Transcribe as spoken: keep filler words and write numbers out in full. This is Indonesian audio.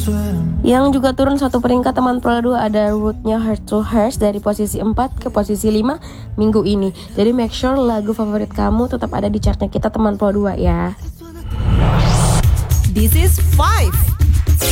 Yang juga turun satu peringkat teman Pro dua ada Rootnya Heart to Heart dari posisi empat ke posisi lima minggu ini. Jadi make sure lagu favorit kamu tetap ada di chartnya kita teman Pro dua ya. This is five.